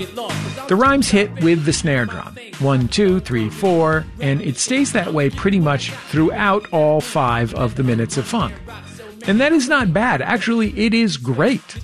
The rhymes hit with the snare drum. 1, 2, 3, 4, and it stays that way pretty much throughout all 5 of the minutes of funk. And that is not bad. Actually, it is great.